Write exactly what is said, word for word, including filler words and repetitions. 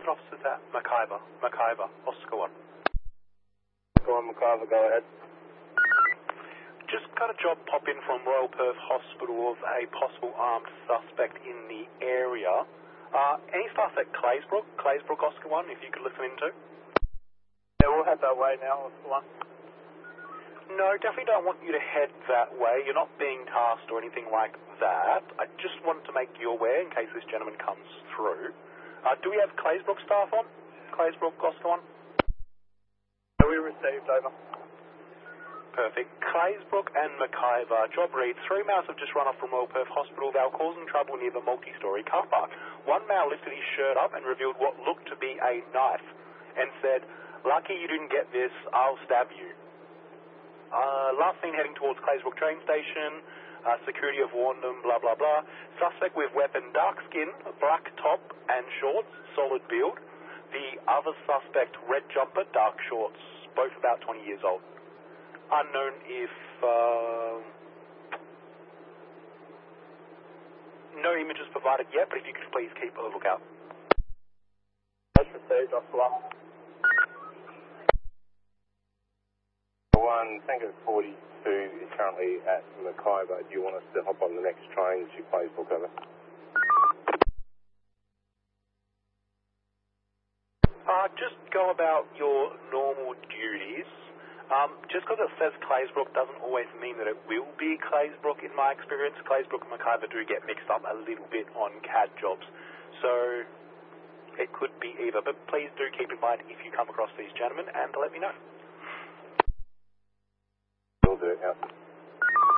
transit officers at Mackay-Var. Mackay-Var, Oscar one. Go on, Mackay-Var, go ahead. Just got a job pop in from Royal Perth Hospital of a possible armed suspect in the area. Uh, any stuff at Claysbrook, Claysbrook, Oscar one, if you could listen into? Yeah, we'll head that way now, Oscar one. No, definitely don't want you to head that way. You're not being tasked or anything like that. I just wanted to make you aware in case this gentleman comes through. Uh, do we have Claysbrook staff on? Claysbrook, Oscar one? Yeah, we received, over. Perfect. Claysbrook and Mackay-Var. Job reads, three males have just run off from Royal Perth Hospital. They were causing trouble near the multi-storey car park. One male lifted his shirt up and revealed what looked to be a knife and said, "Lucky you didn't get this, I'll stab you." Uh, last seen heading towards Claysbrook train station. Uh, security have warned them, blah, blah, blah. Suspect with weapon, dark skin, black top and shorts, solid build. The other suspect, red jumper, dark shorts, both about twenty years old. Unknown if, uh, no images provided yet, but if you could please keep a lookout. That's received, Oscar one. One, Tango forty-two is currently at Mackay-Var. Do you want us to hop on the next train to Claysbrook, over? Uh, just go about your normal duties. Um, just because it says Claysbrook doesn't always mean that it will be Claysbrook in my experience. Claysbrook and Mackay-Var do get mixed up a little bit on C A D jobs. So it could be either. But please do keep in mind if you come across these gentlemen and let me know. We'll do it, yeah.